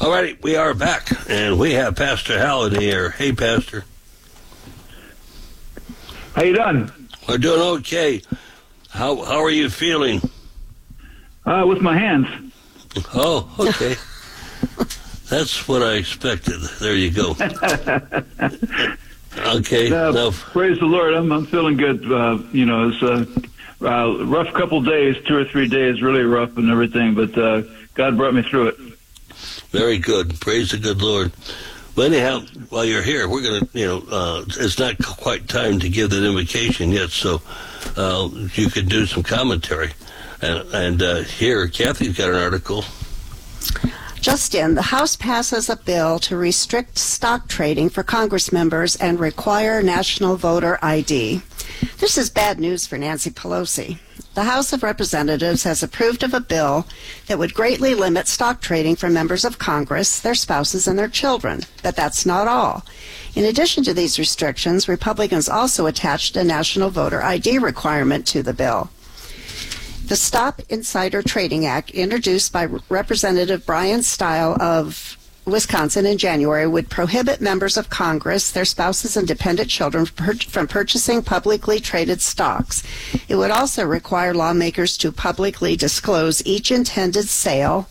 All right, we are back, and we have Pastor Hal in the air. Hey, Pastor. How you doing? We're doing okay. How are you feeling? With my hands. Oh, okay. That's what I expected. There you go. Okay. Now, praise the Lord. I'm feeling good. It's a rough couple days, 2 or 3 days, really rough and everything, but God brought me through it. Very good. Praise the good Lord. Well, anyhow, while you're here, we're going to, it's not quite time to give that invocation yet, so you could do some commentary. And here, Kathy's got an article. Just in, the House passes a bill to restrict stock trading for Congress members and require national voter ID. This is bad news for Nancy Pelosi. The House of Representatives has approved of a bill that would greatly limit stock trading for members of Congress, their spouses, and their children. But that's not all. In addition to these restrictions, Republicans also attached a national voter ID requirement to the bill. The Stop Insider Trading Act, introduced by Representative Brian Stile of Wisconsin in January, would prohibit members of Congress, their spouses, and dependent children from purchasing publicly traded stocks. It would also require lawmakers to publicly disclose each intended sale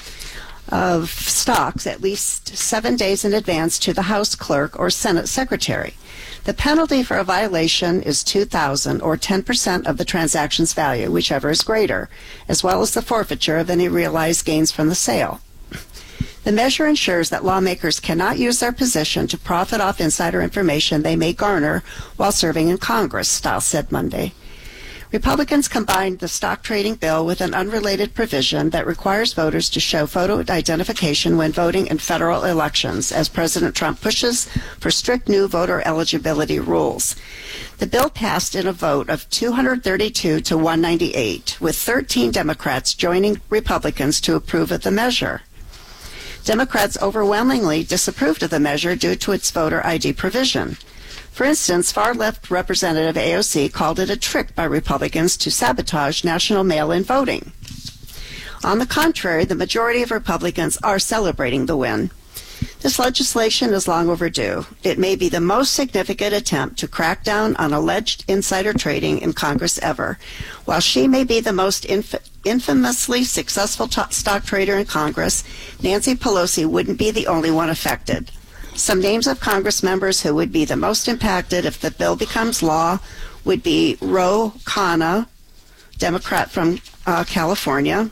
of stocks at least 7 days in advance to the House clerk or Senate secretary. The penalty for a violation is $2,000 or 10% of the transaction's value, whichever is greater, as well as the forfeiture of any realized gains from the sale. The measure ensures that lawmakers cannot use their position to profit off insider information they may garner while serving in Congress, Stile said Monday. Republicans combined the stock trading bill with an unrelated provision that requires voters to show photo identification when voting in federal elections, as President Trump pushes for strict new voter eligibility rules. The bill passed in a vote of 232 to 198, with 13 Democrats joining Republicans to approve of the measure. Democrats overwhelmingly disapproved of the measure due to its voter ID provision. For instance, far-left Representative AOC called it a trick by Republicans to sabotage national mail-in voting. On the contrary, the majority of Republicans are celebrating the win. This legislation is long overdue. It may be the most significant attempt to crack down on alleged insider trading in Congress ever. While she may be the most infamously successful stock trader in Congress, Nancy Pelosi wouldn't be the only one affected. Some names of Congress members who would be the most impacted if the bill becomes law would be Ro Khanna, Democrat from California,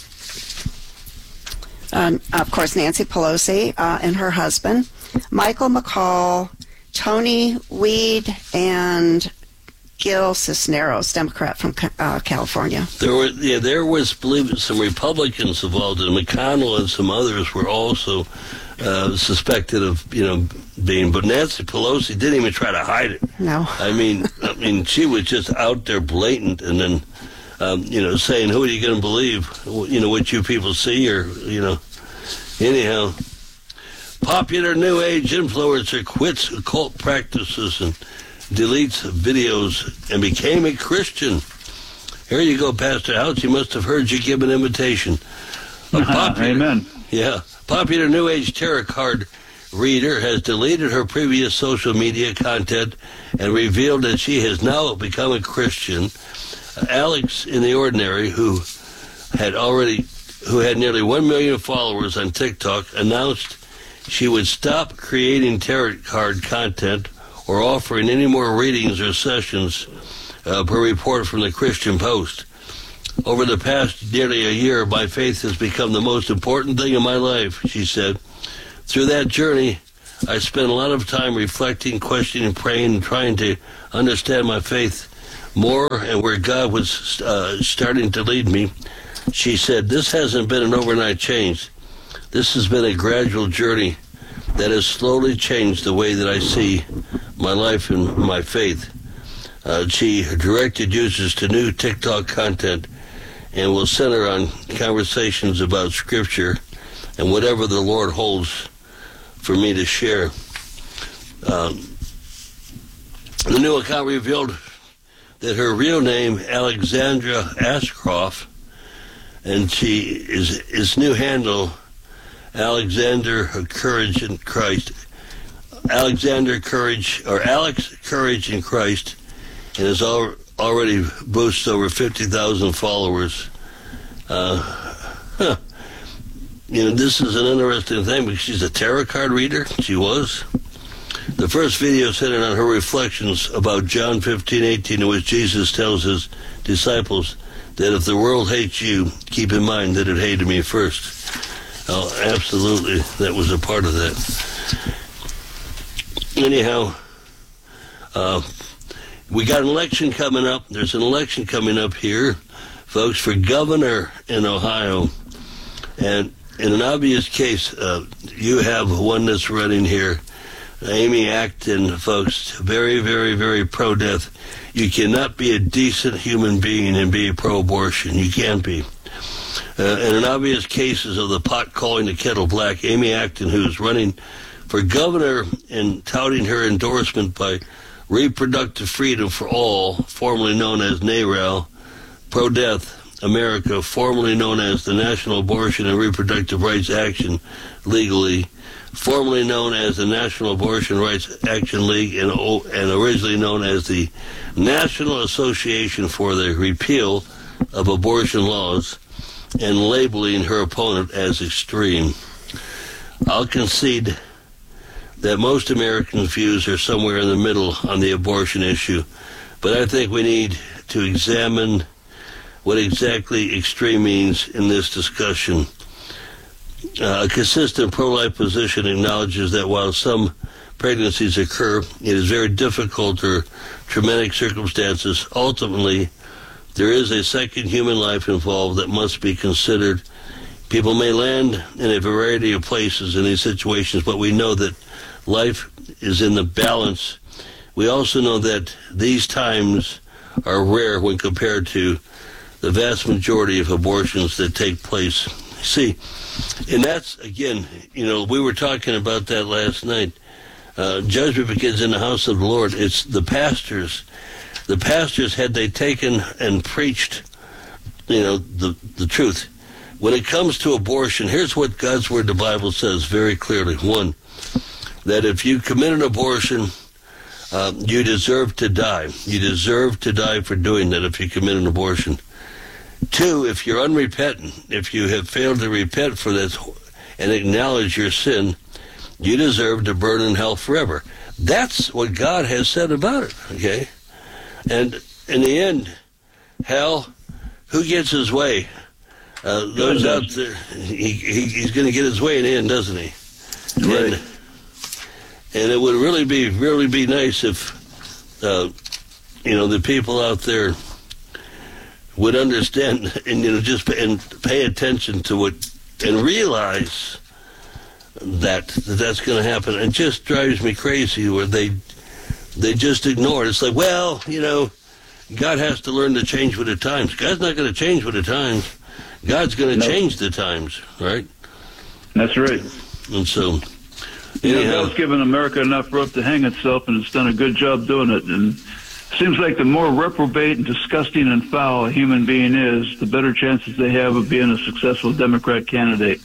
of course Nancy Pelosi and her husband, Michael McCaul, Tony Weed, and Gil Cisneros, Democrat from California. There was, believe it, some Republicans involved, and McConnell and some others were also suspected of, being. But Nancy Pelosi didn't even try to hide it. No. I mean, she was just out there blatant, and then, saying, "Who are you going to believe? What you people see?" Or, anyhow. Popular New Age influencer quits occult practices and deletes videos and became a Christian. Here you go, Pastor House. You must have heard you give an invitation. Amen. Yeah. Popular New Age tarot card reader has deleted her previous social media content and revealed that she has now become a Christian. Alex in the Ordinary, who had nearly 1 million followers on TikTok, announced she would stop creating tarot card content or offering any more readings or sessions, per report from the Christian Post. Over the past nearly a year, my faith has become the most important thing in my life, she said. Through that journey, I spent a lot of time reflecting, questioning, praying, and trying to understand my faith more and where God was starting to lead me. She said, "This hasn't been an overnight change. This has been a gradual journey that has slowly changed the way that I see my life and my faith." She directed users to new TikTok content and will center on conversations about Scripture and whatever the Lord holds for me to share. The new account revealed that her real name, Alexandra Ashcroft, and his new handle, Alexander Courage in Christ. Alex Courage in Christ, and has already boasts over 50,000 followers. This is an interesting thing because she's a tarot card reader. She was. The first video centered on her reflections about John 15:18, in which Jesus tells his disciples that if the world hates you, keep in mind that it hated me first. Oh, absolutely, that was a part of that. Anyhow, we got an election coming up. There's an election coming up here, folks, for governor in Ohio. And in an obvious case, you have one that's running here, Amy Acton, folks, very, very, very pro-death. You cannot be a decent human being and be pro-abortion. You can't be. And in obvious cases of the pot calling the kettle black, Amy Acton, who's running for governor and touting her endorsement by Reproductive Freedom for All, formerly known as NARAL, Pro-Death America, formerly known as the National Abortion and Reproductive Rights Action Legally, formerly known as the National Abortion Rights Action League, and originally known as the National Association for the Repeal of Abortion Laws, and labeling her opponent as extreme. I'll concede that most Americans' views are somewhere in the middle on the abortion issue, but I think we need to examine what exactly extreme means in this discussion. A consistent pro-life position acknowledges that while some pregnancies occur, it is very difficult or traumatic circumstances. Ultimately, there is a second human life involved that must be considered. People may land in a variety of places in these situations, but we know that life is in the balance. We also know that these times are rare when compared to the vast majority of abortions that take place. See, and that's, again, we were talking about that last night. Judgment begins in the house of the Lord. It's the pastors. The pastors, had they taken and preached, the truth. When it comes to abortion, here's what God's Word, the Bible, says very clearly. One, that if you commit an abortion, you deserve to die. You deserve to die for doing that if you commit an abortion. Two, if you're unrepentant, if you have failed to repent for this and acknowledge your sin, you deserve to burn in hell forever. That's what God has said about it, okay? And in the end, hell, who gets his way? Those out there, he's going to get his way in the end, doesn't he? Right. And it would really be nice if, the people out there would understand and and pay attention to it and realize that's going to happen. It just drives me crazy where they just ignore it. It's like, well, God has to learn to change with the times. God's not going to change with the times. God's going to change the times, right? That's right. And so, God's given America enough rope to hang itself, and it's done a good job doing it. And seems like the more reprobate and disgusting and foul a human being is, the better chances they have of being a successful Democrat candidate.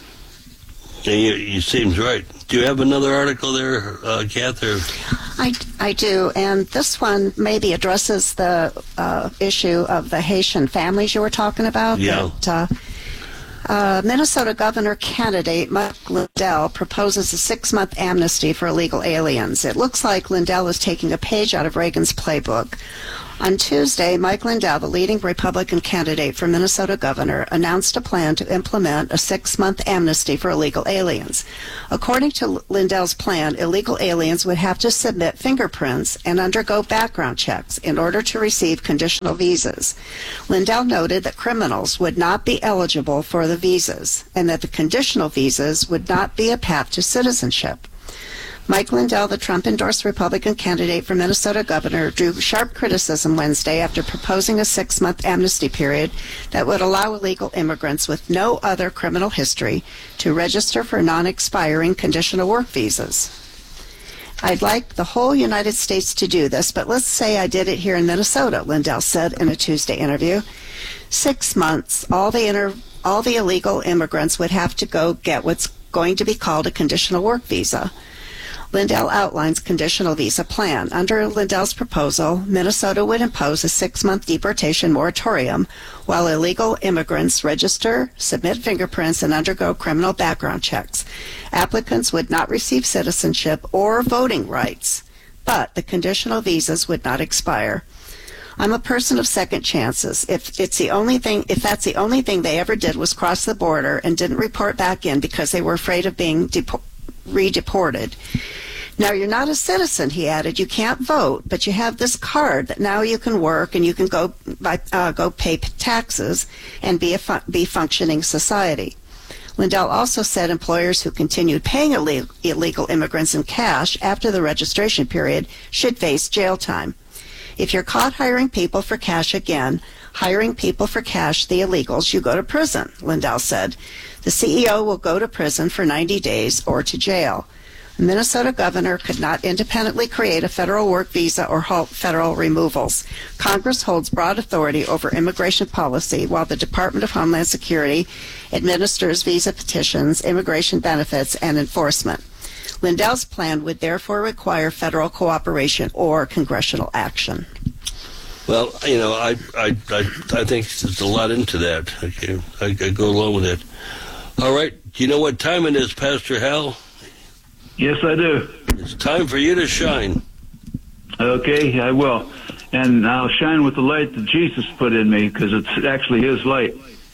You seems right. Do you have another article there, Kath? Or? I do, and this one maybe addresses the issue of the Haitian families you were talking about. Yeah. Minnesota governor candidate Mike Lindell proposes a 6-month amnesty for illegal aliens. It looks like Lindell is taking a page out of Reagan's playbook. On Tuesday, Mike Lindell, the leading Republican candidate for Minnesota governor, announced a plan to implement a 6-month amnesty for illegal aliens. According to Lindell's plan, illegal aliens would have to submit fingerprints and undergo background checks in order to receive conditional visas. Lindell noted that criminals would not be eligible for the visas and that the conditional visas would not be a path to citizenship. Mike Lindell, the Trump-endorsed Republican candidate for Minnesota governor, drew sharp criticism Wednesday after proposing a 6-month amnesty period that would allow illegal immigrants with no other criminal history to register for non-expiring conditional work visas. I'd like the whole United States to do this, but let's say I did it here in Minnesota, Lindell said in a Tuesday interview. 6 months, all the illegal immigrants would have to go get what's going to be called a conditional work visa. Lindell outlines conditional visa plan. Under Lindell's proposal, Minnesota would impose a 6-month deportation moratorium while illegal immigrants register, submit fingerprints, and undergo criminal background checks. Applicants would not receive citizenship or voting rights, but the conditional visas would not expire. I'm a person of second chances. If that's the only thing they ever did was cross the border and didn't report back in because they were afraid of being re-deported. Now, you're not a citizen, he added. You can't vote, but you have this card that now you can work and you can go pay taxes and be functioning society. Lindell also said employers who continued paying illegal immigrants in cash after the registration period should face jail time. If you're caught hiring people for cash again, hiring people for cash, the illegals, you go to prison, Lindell said. The CEO will go to prison for 90 days or to jail. The Minnesota governor could not independently create a federal work visa or halt federal removals. Congress holds broad authority over immigration policy, while the Department of Homeland Security administers visa petitions, immigration benefits, and enforcement. Lindell's plan would therefore require federal cooperation or congressional action. Well, I think there's a lot into that. Okay, I go along with it. All right, do you know what time it is, Pastor Hal? Yes, I do. It's time for you to shine. Okay, I will. And I'll shine with the light that Jesus put in me, because it's actually his light.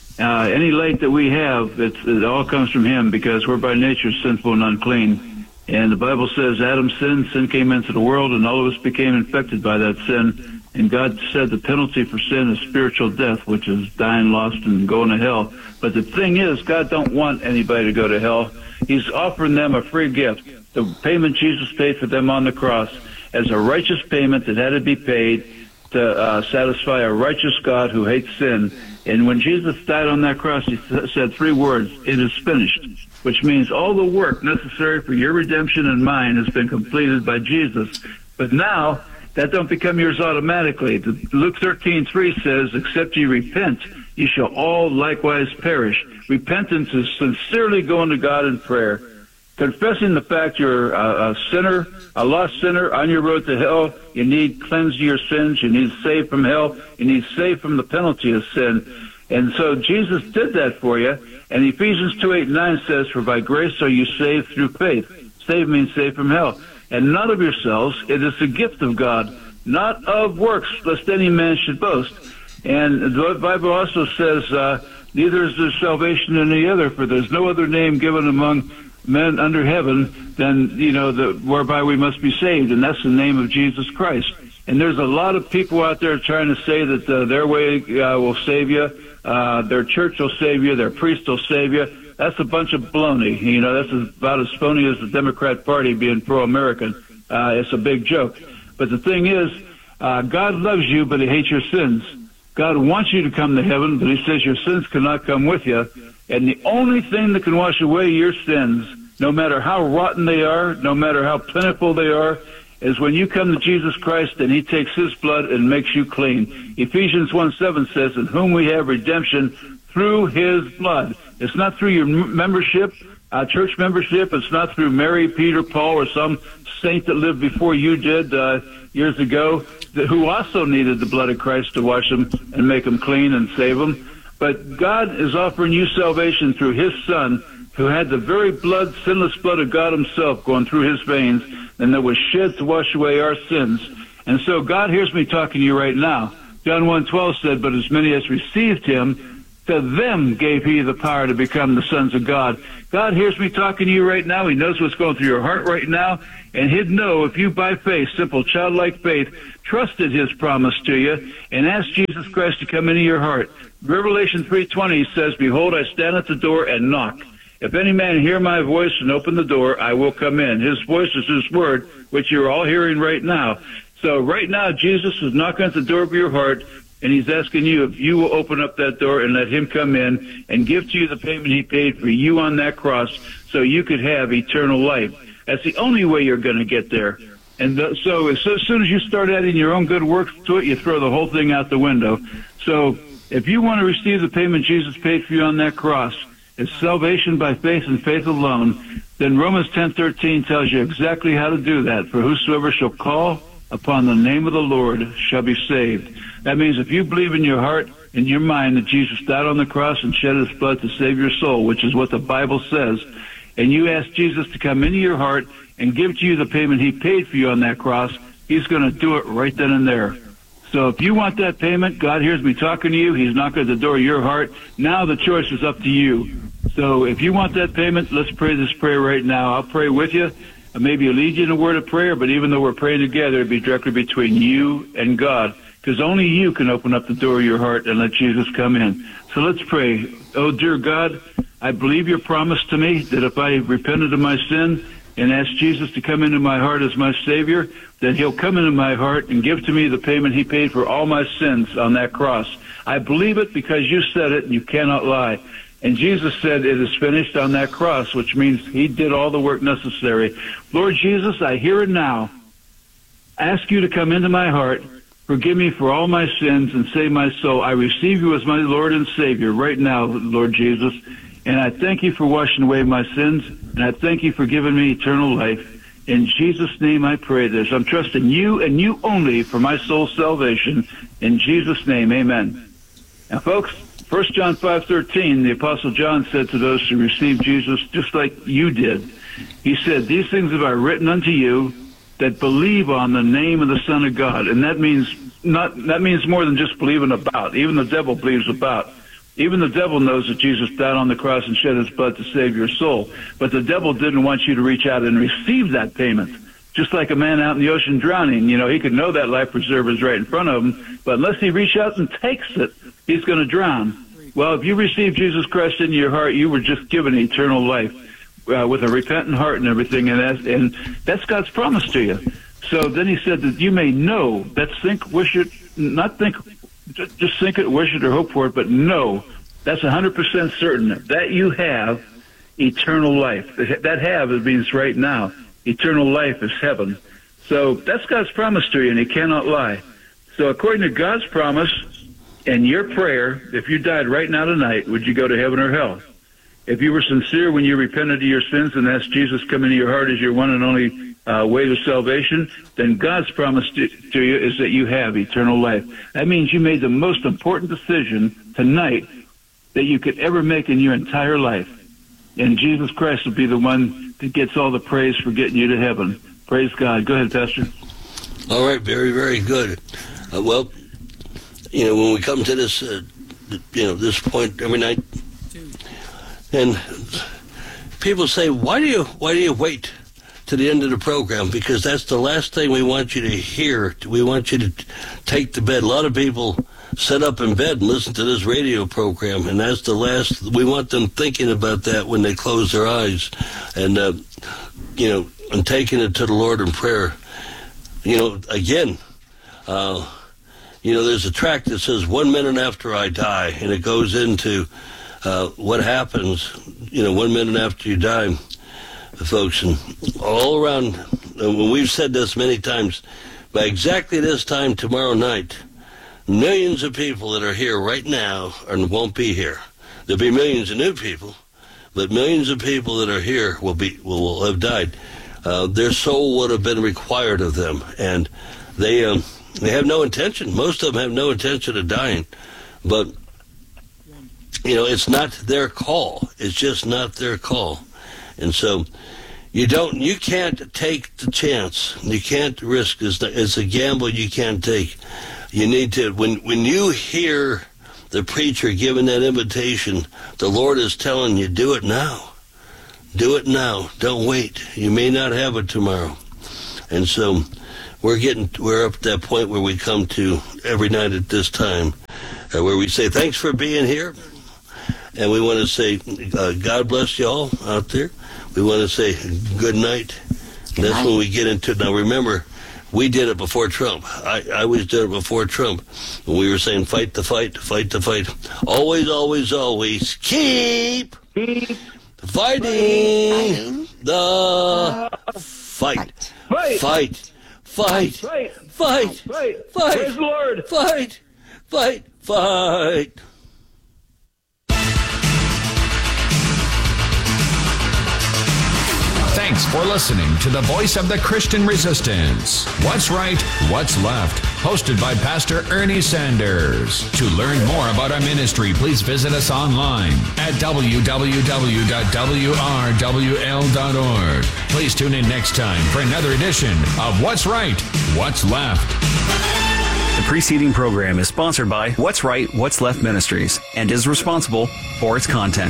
Any light that we have, it all comes from him, because we're by nature sinful and unclean. And the Bible says Adam sinned, sin came into the world, and all of us became infected by that sin. And God said the penalty for sin is spiritual death, which is dying, lost, and going to hell. But the thing is, God don't want anybody to go to hell. He's offering them a free gift. The payment Jesus paid for them on the cross as a righteous payment that had to be paid to satisfy a righteous God who hates sin. And when Jesus died on that cross, he said 3 words, "It is finished," which means all the work necessary for your redemption and mine has been completed by Jesus. But now, that don't become yours automatically. Luke 13:3 says, "Except ye repent, ye shall all likewise perish." Repentance is sincerely going to God in prayer, confessing the fact you're a sinner, a lost sinner on your road to hell. You need cleansed of your sins. You need saved from hell. You need saved from the penalty of sin. And so Jesus did that for you. And Ephesians 2:8-9 says, "For by grace are you saved through faith." Saved means saved from hell. "And not of yourselves, it is the gift of God, not of works, lest any man should boast." And the Bible also says, "Neither is there salvation in any other, for there's no other name given among men under heaven than, whereby we must be saved," and that's the name of Jesus Christ. And there's a lot of people out there trying to say that their way will save you, their church will save you, their priest will save you. That's a bunch of baloney. That's about as phony as the Democrat Party being pro-American. It's a big joke. But the thing is, God loves you, but he hates your sins. God wants you to come to heaven, but he says your sins cannot come with you. And the only thing that can wash away your sins, no matter how rotten they are, no matter how plentiful they are, is when you come to Jesus Christ and he takes his blood and makes you clean. Ephesians 1:7 says, "In whom we have redemption through his blood." It's not through your membership, church membership. It's not through Mary, Peter, Paul, or some saint that lived before you did years ago, who also needed the blood of Christ to wash them and make them clean and save them. But God is offering you salvation through his Son, who had the very blood, sinless blood of God himself going through his veins, and that was shed to wash away our sins. And so God hears me talking to you right now. John 1:12 said, "But as many as received him, to them gave he the power to become the sons of God." God hears me talking to you right now. He knows what's going through your heart right now. And he'd know if you, by faith, simple childlike faith, trusted his promise to you and asked Jesus Christ to come into your heart. Revelation 3:20 says, "Behold, I stand at the door and knock. If any man hear my voice and open the door, I will come in." His voice is his word, which you're all hearing right now. So right now, Jesus is knocking at the door of your heart, and he's asking you if you will open up that door and let him come in and give to you the payment he paid for you on that cross so you could have eternal life. That's the only way you're going to get there. And so as soon as you start adding your own good works to it, you throw the whole thing out the window. So if you want to receive the payment Jesus paid for you on that cross, is salvation by faith and faith alone, then Romans 10:13 tells you exactly how to do that. For whosoever shall call upon the name of the Lord shall be saved. That means if you believe in your heart, in your mind, that Jesus died on the cross and shed his blood to save your soul, which is what the Bible says, and you ask Jesus to come into your heart and give to you the payment he paid for you on that cross, he's going to do it right then and there. So if you want that payment, God hears me talking to you. He's knocking at the door of your heart. Now the choice is up to you. So if you want that payment, let's pray this prayer right now. I'll pray with you. Maybe I'll lead you in a word of prayer, but even though we're praying together, it'll be directly between you and God, because only you can open up the door of your heart and let Jesus come in. So let's pray. Oh, dear God, I believe your promise to me that if I repented of my sin and asked Jesus to come into my heart as my Savior, that he'll come into my heart and give to me the payment he paid for all my sins on that cross. I believe it because you said it and you cannot lie. And Jesus said it is finished on that cross, which means he did all the work necessary. Lord Jesus, I hear it now. Ask you to come into my heart, forgive me for all my sins, and save my soul. I receive you as my Lord and Savior right now, Lord Jesus. And I thank you for washing away my sins, and I thank you for giving me eternal life. In Jesus' name I pray this. I'm trusting you and you only for my soul's salvation. In Jesus' name, amen. Now, folks, 1 John 5:13, the Apostle John said to those who received Jesus just like you did, he said, these things have I written unto you that believe on the name of the Son of God. And that means more than just believing about. Even the devil believes about. Even the devil knows that Jesus died on the cross and shed his blood to save your soul. But the devil didn't want you to reach out and receive that payment. Just like a man out in the ocean drowning, he could know that life preserver is right in front of him, but unless he reaches out and takes it, he's going to drown. Well, if you receive Jesus Christ into your heart, you were just given eternal life with a repentant heart and everything, and that's God's promise to you. So then he said that you may know, that's think, wish it, not think, just think it, wish it, or hope for it, but know, that's 100% certain that you have eternal life. That have, it means right now. Eternal life is heaven. So that's God's promise to you, and he cannot lie. So according to God's promise and your prayer, if you died right now tonight, would you go to heaven or hell? If you were sincere when you repented of your sins and asked Jesus to come into your heart as your one and only way to salvation, then God's promise to you is that you have eternal life. That means you made the most important decision tonight that you could ever make in your entire life. And Jesus Christ will be the one that gets all the praise for getting you to heaven. Praise God. Go ahead, Pastor. All right, very, very good. Well, when we come to this, this point every night, and people say, why do you wait to the end of the program? Because that's the last thing we want you to hear. We want you to take to bed. A lot of people sit up in bed and listen to this radio program, and that's the last. We want them thinking about that when they close their eyes, and and taking it to the Lord in prayer. Again, there's a track that says 1 minute after I die, and it goes into what happens, 1 minute after you die, folks, and all around. And we've said this many times, by exactly this time tomorrow night, millions of people that are here right now and won't be here. There'll be millions of new people, but millions of people that are here will have died. Their soul would have been required of them, and they have no intention. Most of them have no intention of dying, but it's not their call. It's just not their call, and so you can't take the chance. You can't risk. It's a gamble you can't take. You need to, when you hear the preacher giving that invitation, the Lord is telling you, do it now. Do it now. Don't wait. You may not have it tomorrow. And so we're up at that point where we come to every night at this time, where we say, thanks for being here. And we want to say, God bless you all out there. We want to say good night. And that's when we get into it. Now remember, we did it before Trump. I always did it before Trump. When we were saying fight the fight, fight the fight. Always, always, always keep fighting the fight. Fight. Fight. Fight. Fight. Fight. Fight. Praise the Lord. Fight. Fight. Fight. Thanks for listening to the voice of the Christian resistance. What's Right, What's Left, hosted by Pastor Ernie Sanders. To learn more about our ministry, please visit us online at www.wrwl.org. Please tune in next time for another edition of What's Right, What's Left. The preceding program is sponsored by What's Right, What's Left Ministries and is responsible for its content.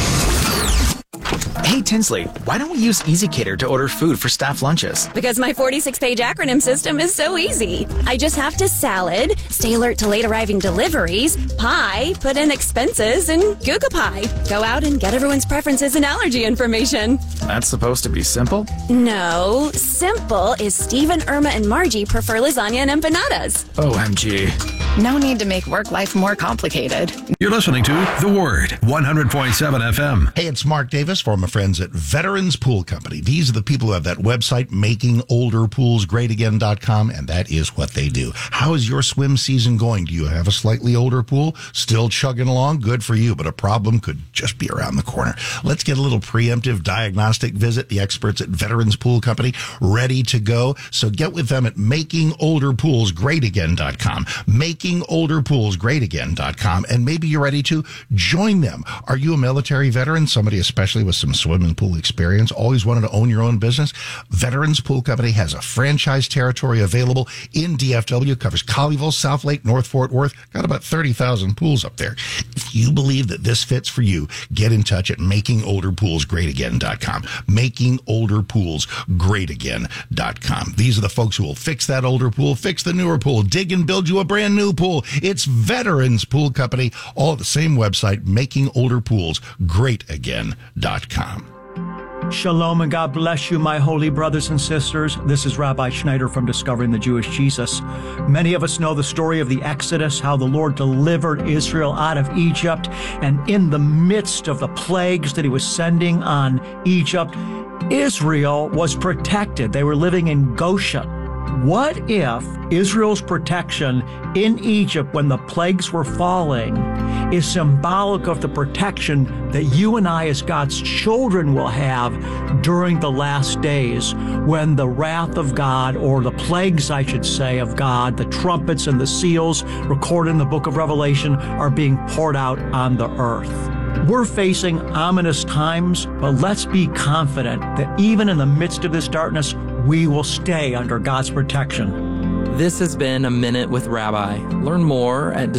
Hey, Tinsley, why don't we use EasyCater to order food for staff lunches? Because my 46-page acronym system is so easy. I just have to salad, stay alert to late arriving deliveries, pie, put in expenses, and Google Pie. Go out and get everyone's preferences and allergy information. That's supposed to be simple? No, simple is Steve and Irma and Margie prefer lasagna and empanadas. OMG. No need to make work life more complicated. You're listening to The Word, 100.7 FM. Hey, it's Mark Davis for my friends at Veterans Pool Company. These are the people who have that website, makingolderpoolsgreatagain.com, and that is what they do. How is your swim season going? Do you have a slightly older pool? Still chugging along? Good for you, but a problem could just be around the corner. Let's get a little preemptive diagnostic visit. The experts at Veterans Pool Company ready to go. So get with them at makingolderpoolsgreatagain.com. makingolderpoolsgreatagain.com, and maybe you're ready to join them. Are you a military veteran, somebody especially with some swimming pool experience, always wanted to own your own business? Veterans Pool Company has a franchise territory available in DFW, covers Colleyville, South Lake, North Fort Worth, got about 30,000 pools up there. If you believe that this fits for you, get in touch at makingolderpoolsgreatagain.com. makingolderpoolsgreatagain.com. These are the folks who will fix that older pool, fix the newer pool, dig and build you a brand new pool. It's Veterans Pool Company, all at the same website, makingolderpoolsgreatagain.com. Shalom and God bless you, my holy brothers and sisters. This is Rabbi Schneider from Discovering the Jewish Jesus. Many of us know the story of the Exodus, how the Lord delivered Israel out of Egypt, and in the midst of the plagues that he was sending on Egypt, Israel was protected. They were living in Goshen. What if Israel's protection in Egypt when the plagues were falling is symbolic of the protection that you and I as God's children will have during the last days when the wrath of God, or the plagues, I should say, of God, the trumpets and the seals recorded in the book of Revelation are being poured out on the earth. We're facing ominous times, but let's be confident that even in the midst of this darkness, we will stay under God's protection. This has been A Minute with Rabbi. Learn more at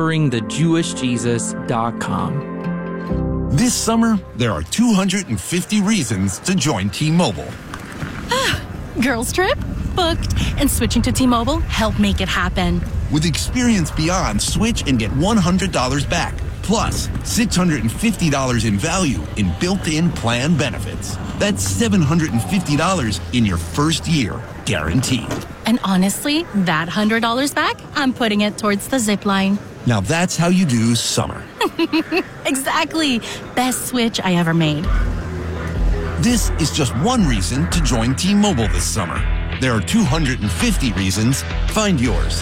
discoveringthejewishjesus.com. This summer, there are 250 reasons to join T-Mobile. Girls trip? Booked. And switching to T-Mobile helped make it happen. With Experience Beyond, switch and get $100 back. Plus, $650 in value in built-in plan benefits. That's $750 in your first year, guaranteed. And honestly, that $100 back, I'm putting it towards the zip line. Now that's how you do summer. Exactly. Best switch I ever made. This is just one reason to join T-Mobile this summer. There are 250 reasons. Find yours.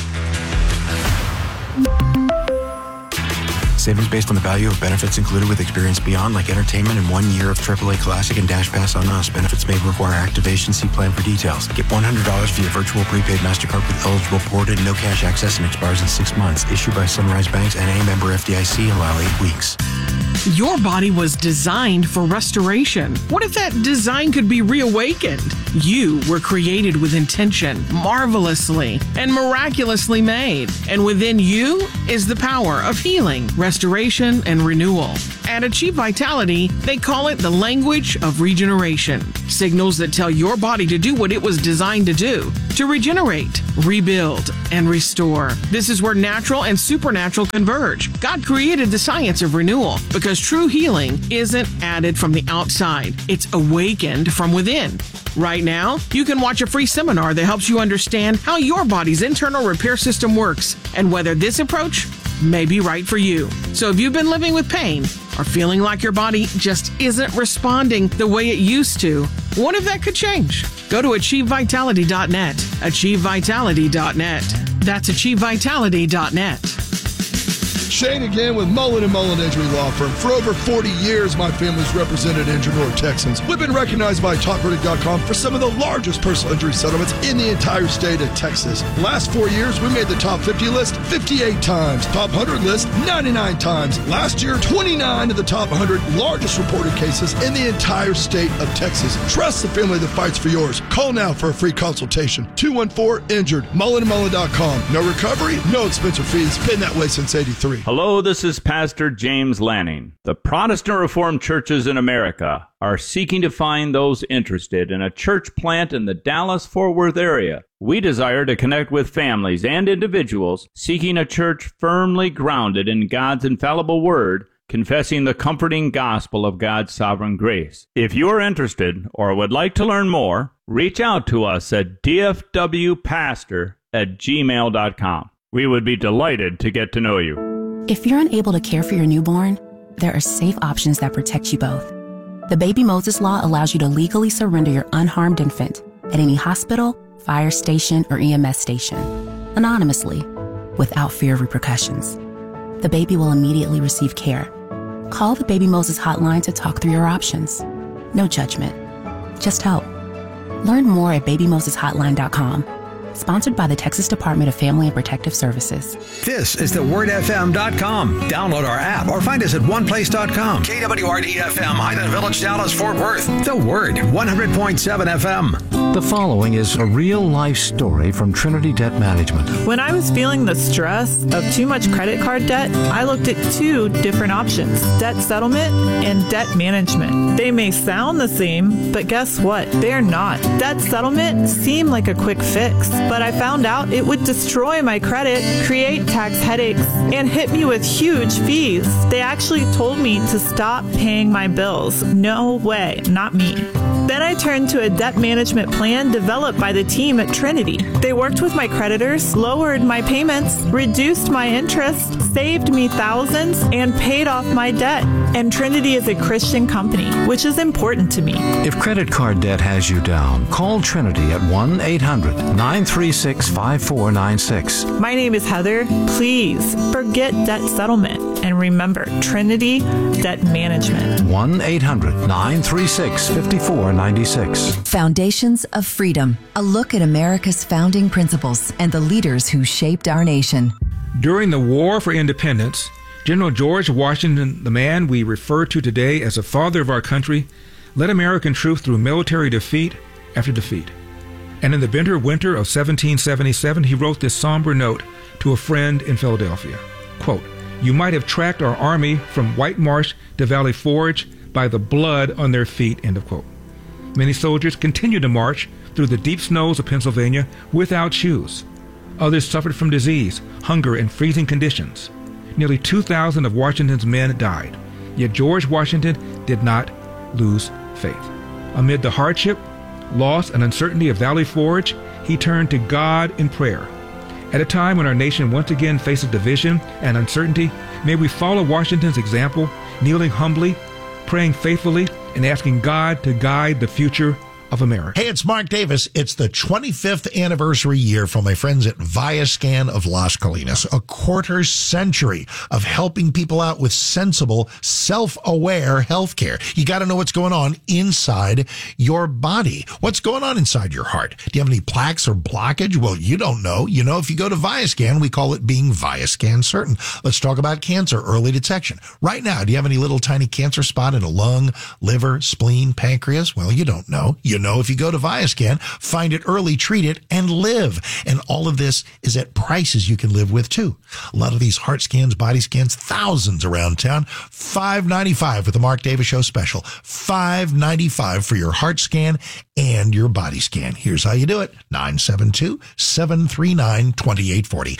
Savings based on the value of benefits included with Experience Beyond, like entertainment and 1 year of AAA Classic and Dash Pass on us. Benefits may require activation. See plan for details. Get $100 via virtual prepaid MasterCard with eligible ported, no cash access, and expires in 6 months. Issued by Sunrise Banks and a member FDIC. Allow 8 weeks. Your body was designed for restoration. What if that design could be reawakened? You were created with intention, marvelously and miraculously made. And within you is the power of healing, restoration, and renewal. At Achieve Vitality, they call it the language of regeneration. Signals that tell your body to do what it was designed to do, to regenerate, rebuild, and restore. This is where natural and supernatural converge. God created the science of renewal because true healing isn't added from the outside. It's awakened from within. Right now, you can watch a free seminar that helps you understand how your body's internal repair system works and whether this approach may be right for you. So if you've been living with pain or feeling like your body just isn't responding the way it used to, what if that could change? Go to AchieveVitality.net. AchieveVitality.net. That's AchieveVitality.net. Shane again with Mullen & Mullen Injury Law Firm. For over 40 years, my family's represented injured North Texans. We've been recognized by TopVerdict.com for some of the largest personal injury settlements in the entire state of Texas. The last 4 years, we made the top 50 list 58 times, top 100 list 99 times. Last year, 29 of the top 100 largest reported cases in the entire state of Texas. Trust the family that fights for yours. Call now for a free consultation. 214-INJURED. MullenandMullen.com. No recovery, no expense or fees. Been that way since 83. Hello, this is Pastor James Lanning. The Protestant Reformed churches in America are seeking to find those interested in a church plant in the Dallas-Fort Worth area. We desire to connect with families and individuals seeking a church firmly grounded in God's infallible word, confessing the comforting gospel of God's sovereign grace. If you're interested or would like to learn more, reach out to us at dfwpastor@gmail.com. We would be delighted to get to know you. If you're unable to care for your newborn, there are safe options that protect you both. The Baby Moses Law allows you to legally surrender your unharmed infant at any hospital, fire station, or EMS station, anonymously, without fear of repercussions. The baby will immediately receive care. Call the Baby Moses hotline to talk through your options. No judgment, just help. Learn more at babymoseshotline.com. Sponsored by the Texas Department of Family and Protective Services. This is thewordfm.com. Download our app or find us at oneplace.com. KWRD-FM, Highland Village, Dallas, Fort Worth. The Word, 100.7 FM. The following is a real-life story from Trinity Debt Management. When I was feeling the stress of too much credit card debt, I looked at two different options: debt settlement and debt management. They may sound the same, but guess what? They're not. Debt settlement seemed like a quick fix, but I found out it would destroy my credit, create tax headaches, and hit me with huge fees. They actually told me to stop paying my bills. No way, not me. Then I turned to a debt management plan developed by the team at Trinity. They worked with my creditors, lowered my payments, reduced my interest, saved me thousands, and paid off my debt. And Trinity is a Christian company, which is important to me. If credit card debt has you down, call Trinity at 1-800-936-5496. My name is Heather. Please forget debt settlement and remember Trinity Debt Management. 1-800-936-5496. Foundations of Freedom, a look at America's founding principles and the leaders who shaped our nation. During the War for Independence, General George Washington, the man we refer to today as the father of our country, led American troops through military defeat after defeat. And in the bitter winter of 1777, he wrote this somber note to a friend in Philadelphia. Quote, "You might have tracked our army from White Marsh to Valley Forge by the blood on their feet," end of quote. Many soldiers continued to march through the deep snows of Pennsylvania without shoes. Others suffered from disease, hunger, and freezing conditions. Nearly 2,000 of Washington's men died. Yet George Washington did not lose faith. Amid the hardship, loss, and uncertainty of Valley Forge, he turned to God in prayer. At a time when our nation once again faces division and uncertainty, may we follow Washington's example, kneeling humbly, praying faithfully, and asking God to guide the future of America. Hey, it's Mark Davis. It's the 25th anniversary year from my friends at Viascan of Las Colinas. A quarter century of helping people out with sensible, self-aware healthcare. You got to know what's going on inside your body. What's going on inside your heart? Do you have any plaques or blockage? Well, you don't know. You know, if you go to Viascan, we call it being Viascan certain. Let's talk about cancer, early detection. Right now, do you have any little tiny cancer spot in a lung, liver, spleen, pancreas? Well, you don't know. You know, if you go to Viascan, find it early, treat it, and live. And all of this is at prices you can live with, too. A lot of these heart scans, body scans, thousands around town. $5.95 with the Mark Davis Show special. $5.95 for your heart scan and your body scan. Here's how you do it. 972-739-2840.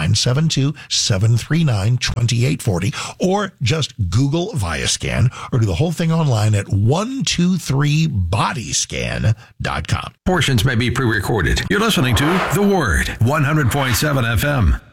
972-739-2840. Or just Google Viascan or do the whole thing online at 123bodyscan.com. Portions may be pre-recorded. You're listening to The Word, 100.7 FM.